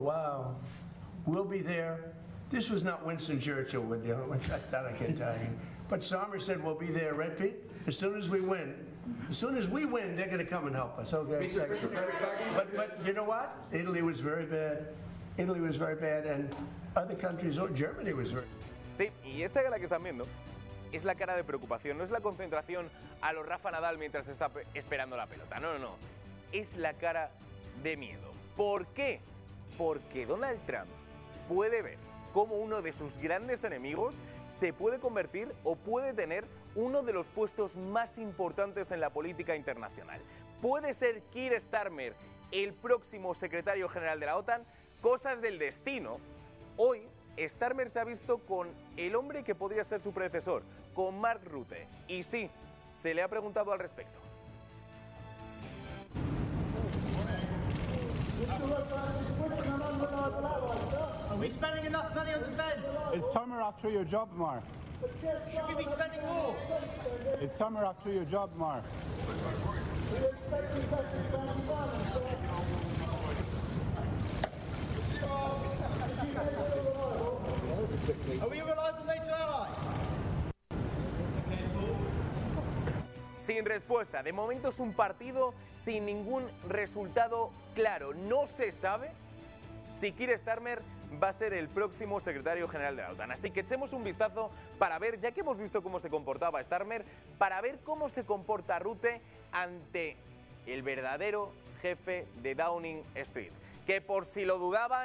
Wow, we'll be there. This was not Winston Churchill we're dealing with, that I can tell you. But Starmer said we'll be there, right, Pete? As soon as we win. As soon as we win, they're going to come and help us. Okay. But you know what? Italy was very bad. Italy was very bad, and other countries, Germany was very. Sí, y esta cara que están viendo es la cara de preocupación, no es la concentración a lo Rafa Nadal mientras está esperando la pelota, no, no, no. Es la cara de miedo. ¿Por qué? Porque Donald Trump puede ver cómo uno de sus grandes enemigos se puede convertir o puede tener uno de los puestos más importantes en la política internacional. Puede ser Keir Starmer el próximo secretario general de la OTAN. Cosas del destino. Hoy Starmer se ha visto con el hombre que podría ser su predecesor, con Mark Rutte. Y sí, se le ha preguntado al respecto. Are we spending enough money on defence? Is Tomer after your job, Mark? Should we be spending more? Is Tomer after your job, Mark? Are we a reliable NATO ally? Sin respuesta. De momento es un partido sin ningún resultado claro. No se sabe si Keir Starmer va a ser el próximo secretario general de la OTAN. Así que echemos un vistazo para ver, ya que hemos visto cómo se comportaba Starmer, para ver cómo se comporta Rutte ante el verdadero jefe de Downing Street. Que por si lo dudaban,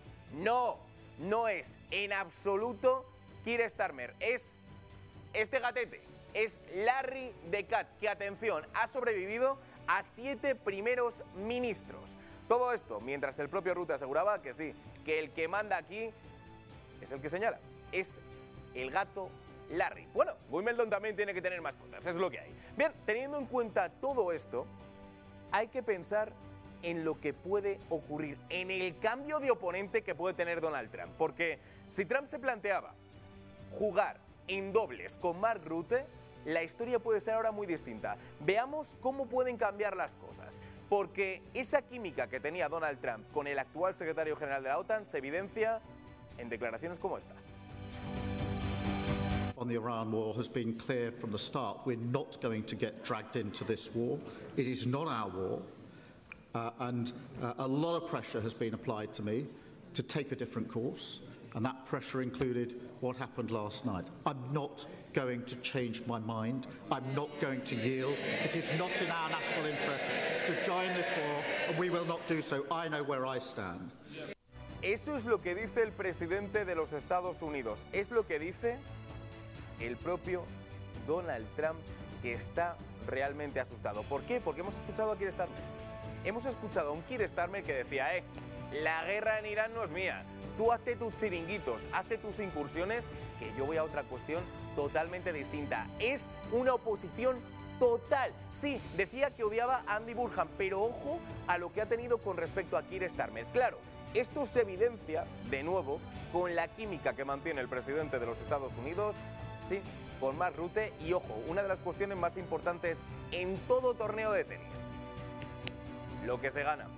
no es en absoluto Keir Starmer, es este gatete, es Larry de Cat, que atención, ha sobrevivido a 7 primeros ministros. Todo esto mientras el propio Rutte aseguraba que sí, que el que manda aquí es el que señala, es el gato Larry. Bueno, Wimbledon también tiene que tener mascotas, es lo que hay. Bien, teniendo en cuenta todo esto, hay que pensar en lo que puede ocurrir, en el cambio de oponente que puede tener Donald Trump. Porque si Trump se planteaba jugar en dobles con Mark Rutte, la historia puede ser ahora muy distinta. Veamos cómo pueden cambiar las cosas. Porque esa química que tenía Donald Trump con el actual secretario general de la OTAN se evidencia en declaraciones como estas. On the Iran war has been clear from the start. We're not going to get dragged into this war. It is not our war. And a lot of pressure has been applied to me to take a different course, and that pressure included what happened last night. I'm not going to change my mind. I'm not going to yield. It is not in our national interest to join this war, and we will not do so. I know where I stand. Eso es lo que dice el presidente de los Estados Unidos. Es lo que dice el propio Donald Trump, que está realmente asustado. ¿Por qué? Porque hemos escuchado a Keir Starmer. Hemos escuchado a un Keir Starmer que decía, la guerra en Irán no es mía. Tú hazte tus chiringuitos, hazte tus incursiones, que yo voy a otra cuestión totalmente distinta. Es una oposición total. Sí, decía que odiaba a Andy Burnham, pero ojo a lo que ha tenido con respecto a Keir Starmer. Claro, esto se evidencia, de nuevo, con la química que mantiene el presidente de los Estados Unidos, sí, con Mark Rutte. Y ojo, una de las cuestiones más importantes en todo torneo de tenis. Lo que se gana.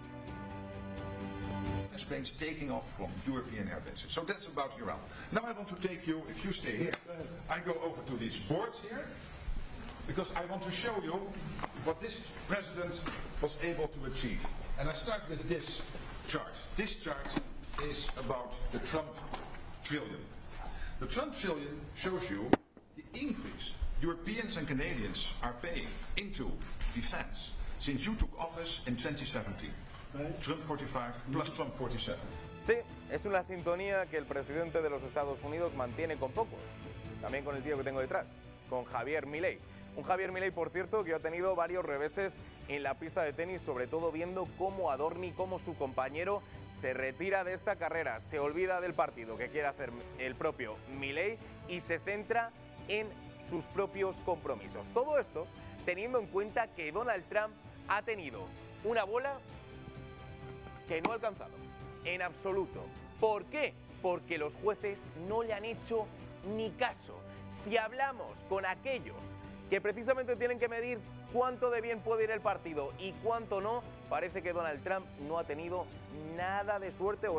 Planes taking off from European airbases. So that's about Iran. Now I want to take you, if you stay here, I go over to these boards here, because I want to show you what this president was able to achieve. And I start with this chart. This chart is about the Trump trillion. The Trump trillion shows you the increase Europeans and Canadians are paying into defense since you took office in 2017. Trump 45 plus Trump 47. Sí, es una sintonía que el presidente de los Estados Unidos mantiene con pocos. También con el tío que tengo detrás, con Javier Milei. Un Javier Milei, por cierto, que ha tenido varios reveses en la pista de tenis, sobre todo viendo cómo Adorni, cómo su compañero, se retira de esta carrera, se olvida del partido que quiere hacer el propio Milei y se centra en sus propios compromisos. Todo esto teniendo en cuenta que Donald Trump ha tenido una bola que no ha alcanzado, en absoluto. ¿Por qué? Porque los jueces no le han hecho ni caso. Si hablamos con aquellos que precisamente tienen que medir cuánto de bien puede ir el partido y cuánto no, parece que Donald Trump no ha tenido nada de suerte o